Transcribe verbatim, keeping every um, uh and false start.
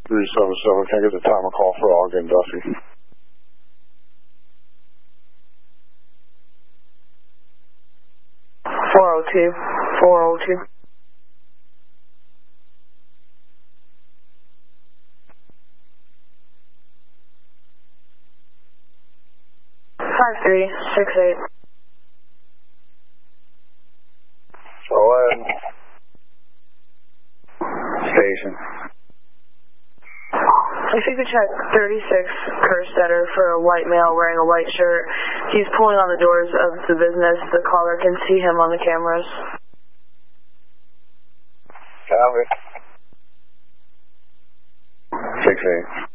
three seven seven, can I get the timer call for Ogden Duffy? four oh two, four oh two. five three six eight. Go ahead. Station. If you could check thirty-six Kerstetter for a white male wearing a white shirt. He's pulling on the doors of the business. The caller can see him on the cameras. Copy. six eight.